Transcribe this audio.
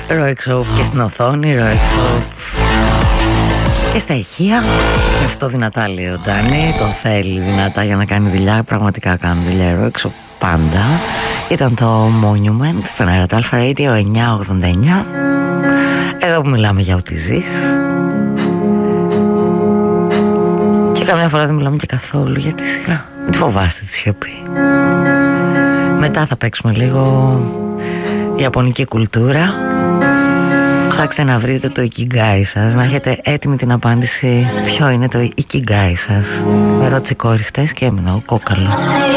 Ροεξόπ και στην οθόνη, ροεξόπ και στα ηχεία. Και αυτό δυνατά λέει ο Ντάνι. Το θέλει δυνατά για να κάνει δουλειά. Πραγματικά κάνει δουλειά ροεξόπ πάντα. Ήταν το Monument στον αέρα του Alpha Radio 989. Εδώ που μιλάμε για ό,τι ζεις. Και καμιά φορά δεν μιλάμε και καθόλου, γιατί σιγά μην τη φοβάστε τη σιωπή. Μετά θα παίξουμε λίγο ιαπωνική κουλτούρα. Ψάξτε να βρείτε το Ikigai σας, να έχετε έτοιμη την απάντηση ποιο είναι το Ikigai σας. Με ρώτησε η κόρη χτες και έμεινα ο κόκαλος.